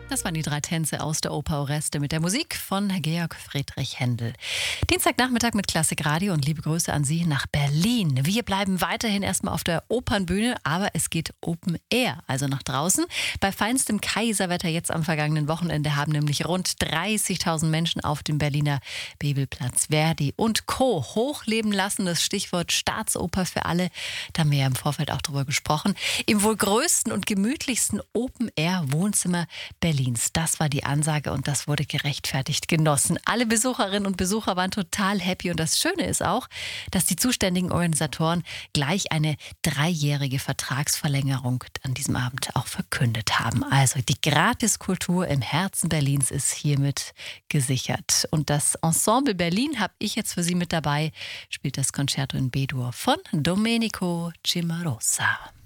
Das waren die drei Tänze aus der Oper Oreste mit der Musik von Georg Friedrich Händel. Dienstagnachmittag mit Klassikradio und liebe Grüße an Sie nach Berlin. Wir bleiben weiterhin erstmal auf der Opernbühne, aber es geht Open Air, also nach draußen. Bei feinstem Kaiserwetter jetzt am vergangenen Wochenende haben nämlich rund 30.000 Menschen auf dem Berliner Bebelplatz Verdi und Co. hochleben lassen. Das Stichwort Staatsoper für alle, da haben wir ja im Vorfeld auch drüber gesprochen. Im wohl größten und gemütlichsten Open Air Wohnzimmer Berlins. Das war die Ansage und das wurde gerechtfertigt genossen. Alle Besucherinnen und Besucher waren total happy und das Schöne ist auch, dass die zuständigen Organisatoren gleich eine 3-jährige Vertragsverlängerung an diesem Abend auch verkündet haben. Also die Gratiskultur im Herzen Berlins ist hiermit gesichert. Und das Ensemble Berlin habe ich jetzt für Sie mit dabei, spielt das Concerto in B-Dur von Domenico Cimarosa.